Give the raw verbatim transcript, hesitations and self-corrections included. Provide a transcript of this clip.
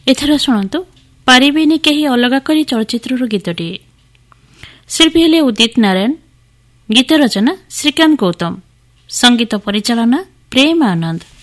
ଏଥର ଶୁଣନ୍ତୁ ପାରିବେନି କେହି ଅଲଗା କରି ଚଳଚ୍ଚିତ୍ରର ଗୀତଟିଏ। ଶିଳ୍ପୀ ହେଲେ ଉଦିତ ନାରାୟଣ, ଗୀତ ରଚନା ଶ୍ରୀକାନ୍ତ ଗୌତମ, ସଙ୍ଗୀତ ପରିଚାଳନା ପ୍ରେମ ଆନନ୍ଦ।